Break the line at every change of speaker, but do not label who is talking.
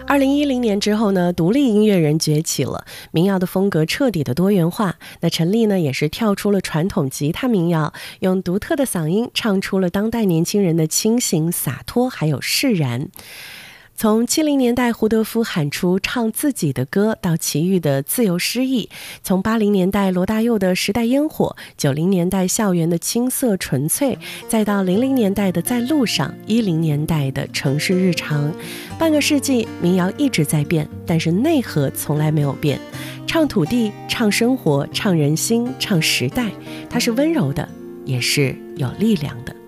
2010年之后呢，独立音乐人崛起了，民谣的风格彻底的多元化。那陈粒呢，也是跳出了传统吉他民谣，用独特的嗓音唱出了当代年轻人的清醒、洒脱，还有释然。从70年代胡德夫喊出唱自己的歌，到齐豫的自由诗意，从80年代罗大佑的时代烟火，90年代校园的青涩纯粹，再到00年代的在路上，10年代的城市日常，半个世纪民谣一直在变，但是内核从来没有变。唱土地，唱生活，唱人心，唱时代，它是温柔的，也是有力量的。